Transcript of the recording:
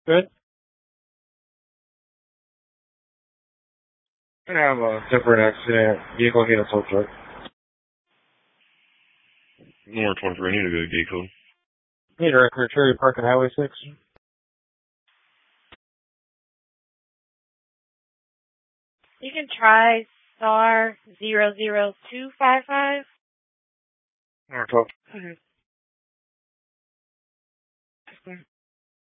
Good. I have a different accident. Vehicle hit a tow truck. North 23, I need to go to gate code. Need a record Cherry Park and Highway 6. You can try star 00255. North 12. Okay.